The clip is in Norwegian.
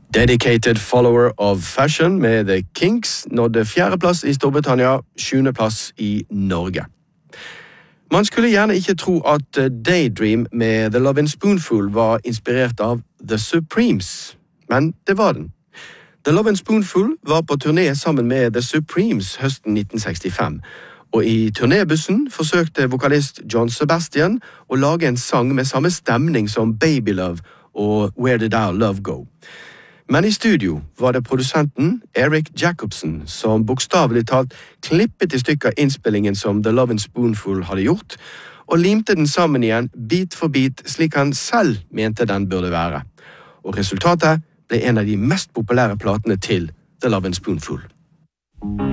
Dedicated follower of fashion med The Kinks nådde 4. plass i Storbritannia, 7. plass i Norge. Man skulle gjerne ikke tro at Daydream med The Lovin' Spoonful var inspirert av The Supremes, men det var den. The Lovin' Spoonful var på turné sammen med The Supremes høsten 1965, og i turnébussen forsøkte vokalist John Sebastian å lage en sang med samme stemning som Baby Love og Where Did Our Love Go. Men i studio var det produsenten Eric Jacobson som bokstavelig talt klippet i stykker innspillingen som The Lovin' Spoonful hadde gjort, og limte den sammen igjen bit for bit slik han selv mente den burde være. Og resultatet ble en av de mest populære platene til The Lovin' Spoonful.